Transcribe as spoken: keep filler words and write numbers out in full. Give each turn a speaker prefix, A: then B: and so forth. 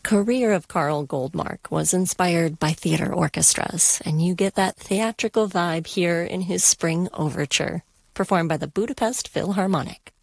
A: career of Karl Goldmark was inspired by theater orchestras, and you get that theatrical vibe here in his Spring Overture, performed by the Budapest Philharmonic.